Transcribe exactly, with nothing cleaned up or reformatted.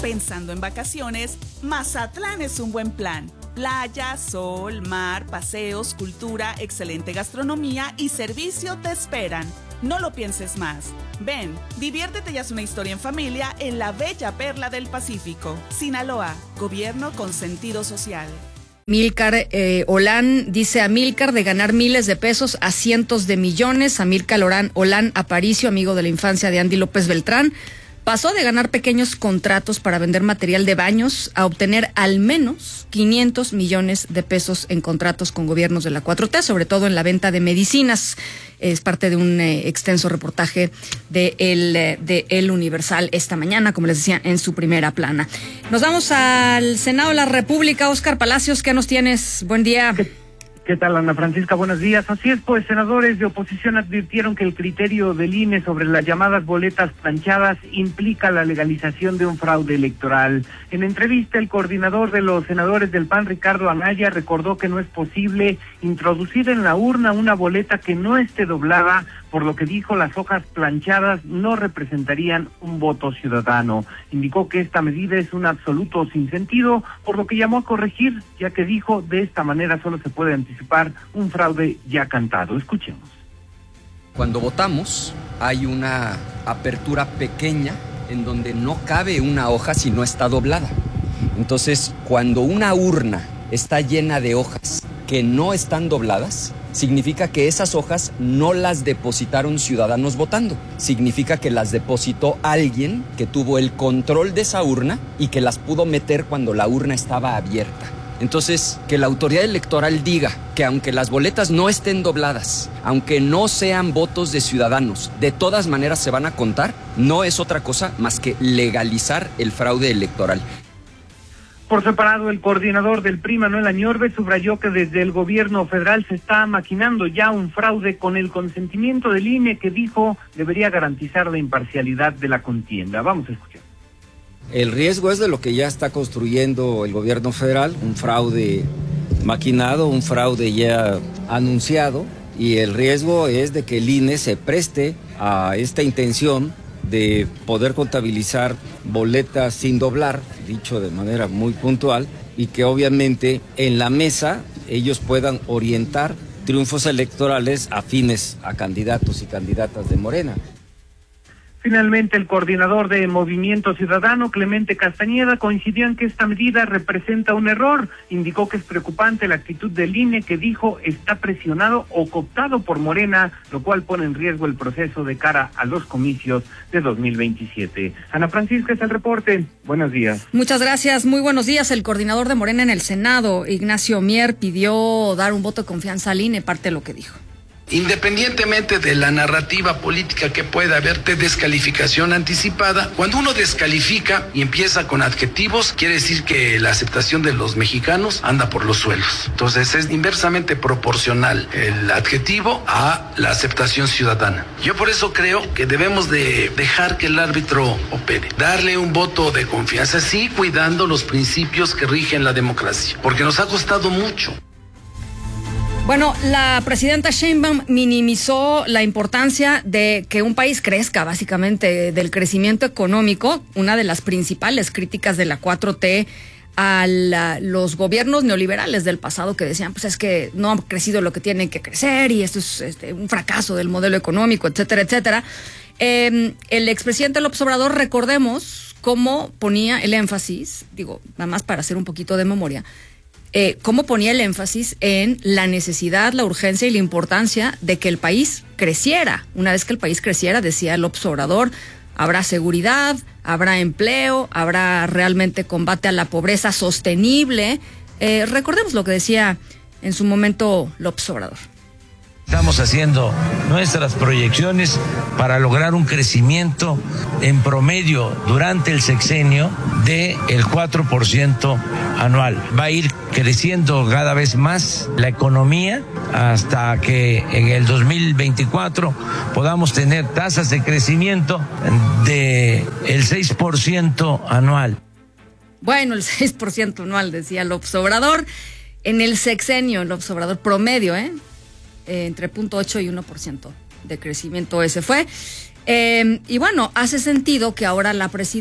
Pensando en vacaciones, Mazatlán es un buen plan. Playa, sol, mar, paseos, cultura, excelente gastronomía y servicio te esperan. No lo pienses más. Ven, diviértete y haz una historia en familia en la bella perla del Pacífico. Sinaloa, gobierno con sentido social. Amílcar eh, Olán dice: Amílcar de ganar miles de pesos a cientos de millones. Amílcar Olán, Olán Aparicio, amigo de la infancia de Andy López Beltrán, pasó de ganar pequeños contratos para vender material de baños a obtener al menos quinientos millones de pesos en contratos con gobiernos de la cuatro T, sobre todo en la venta de medicinas. Es parte de un eh, extenso reportaje de el, de El Universal esta mañana, como les decía, en su primera plana. Nos vamos al Senado de la República. Óscar Palacios, ¿qué nos tienes? Buen día. ¿Qué tal, Ana Francisca? Buenos días. Así es, pues senadores de oposición advirtieron que el criterio del I N E sobre las llamadas boletas planchadas implica la legalización de un fraude electoral. En entrevista, el coordinador de los senadores del P A N, Ricardo Anaya, recordó que no es posible introducir en la urna una boleta que no esté doblada, por lo que dijo las hojas planchadas no representarían un voto ciudadano. Indicó que esta medida es un absoluto sinsentido, por lo que llamó a corregir, ya que dijo de esta manera solo se puede anticipar un fraude ya cantado. Escuchemos. Cuando votamos hay una apertura pequeña en donde no cabe una hoja si no está doblada. Entonces, cuando una urna está llena de hojas que no están dobladas, significa que esas hojas no las depositaron ciudadanos votando. Significa que las depositó alguien que tuvo el control de esa urna y que las pudo meter cuando la urna estaba abierta. Entonces, que la autoridad electoral diga que aunque las boletas no estén dobladas, aunque no sean votos de ciudadanos, de todas maneras se van a contar, no es otra cosa más que legalizar el fraude electoral. Por separado, el coordinador del P R I, Manuel Añorbe, subrayó que desde el gobierno federal se está maquinando ya un fraude con el consentimiento del I N E, que dijo debería garantizar la imparcialidad de la contienda. Vamos a escuchar. El riesgo es de lo que ya está construyendo el gobierno federal, un fraude maquinado, un fraude ya anunciado, y el riesgo es de que el I N E se preste a esta intención de poder contabilizar boletas sin doblar, dicho de manera muy puntual, y que obviamente en la mesa ellos puedan orientar triunfos electorales afines a candidatos y candidatas de Morena. Finalmente, el coordinador de Movimiento Ciudadano, Clemente Castañeda, coincidió en que esta medida representa un error. Indicó que es preocupante la actitud del I N E, que dijo está presionado o cooptado por Morena, lo cual pone en riesgo el proceso de cara a los comicios de dos mil veintisiete. Ana Francisca, es el reporte. Buenos días. Muchas gracias. Muy buenos días. El coordinador de Morena en el Senado, Ignacio Mier, pidió dar un voto de confianza al I N E, parte de lo que dijo. Independientemente de la narrativa política que pueda haber de descalificación anticipada, cuando uno descalifica y empieza con adjetivos, quiere decir que la aceptación de los mexicanos anda por los suelos. Entonces es inversamente proporcional el adjetivo a la aceptación ciudadana. Yo por eso creo que debemos de dejar que el árbitro opere, darle un voto de confianza, sí, cuidando los principios que rigen la democracia, porque nos ha costado mucho. Bueno, la presidenta Sheinbaum minimizó la importancia de que un país crezca, básicamente, del crecimiento económico, una de las principales críticas de la cuatro T a la, los gobiernos neoliberales del pasado, que decían, pues es que no ha crecido lo que tienen que crecer y esto es este, un fracaso del modelo económico, etcétera, etcétera. Eh, el expresidente López Obrador, recordemos cómo ponía el énfasis, digo, nada más para hacer un poquito de memoria, Eh, cómo ponía el énfasis en la necesidad, la urgencia y la importancia de que el país creciera. Una vez que el país creciera, decía López Obrador, habrá seguridad, habrá empleo, habrá realmente combate a la pobreza sostenible. Eh, recordemos lo que decía en su momento López Obrador. Estamos haciendo nuestras proyecciones para lograr un crecimiento en promedio durante el sexenio del cuatro por ciento anual. Va a ir creciendo cada vez más la economía hasta que en el dos mil veinticuatro podamos tener tasas de crecimiento del seis por ciento anual. Bueno, el seis por ciento anual, decía López Obrador. En el sexenio, López Obrador promedio, ¿eh? Eh, entre cero punto ocho y uno por ciento de crecimiento ese fue. Eh, y bueno, hace sentido que ahora la presidenta